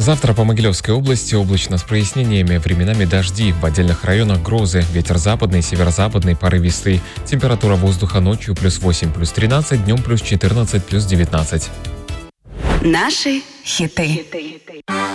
Завтра по Могилевской области облачно с прояснениями, временами дожди, в отдельных районах грозы, ветер западный, северо-западный, порывистый. Температура воздуха ночью +8, +13, днем +14, +19. Наши хиты.